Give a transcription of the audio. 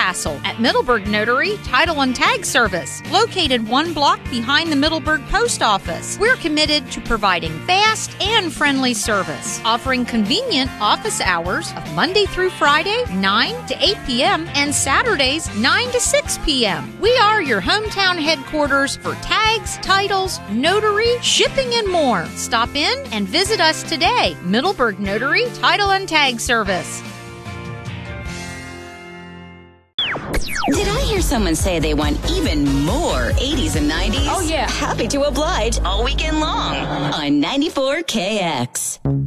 hassle at Middleburg Notary Title and Tag Service, located 1 block behind the Middleburg Post Office. We're committed to providing fast and friendly service, offering convenient office hours of Monday through Friday, 9 to 8 p.m., and Saturdays, 9 to 6 p.m. We are your hometown headquarters for tags, titles, notary, shipping, and more. Stop in and visit us today. Middleburg Notary Title and Tag Service. Did I hear someone say they want even more 80s and 90s? Oh, yeah. Happy to oblige all weekend long on 94KX.